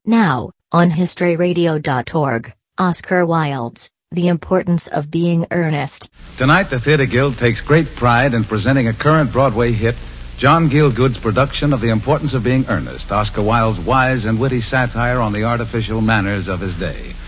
Now, on historyradio.org, Oscar Wilde's The Importance of Being Earnest. Tonight, the Theater Guild takes great pride in presenting a current Broadway hit, John Gielgud's production of The Importance of Being Earnest, Oscar Wilde's wise and witty satire on the artificial manners of his day.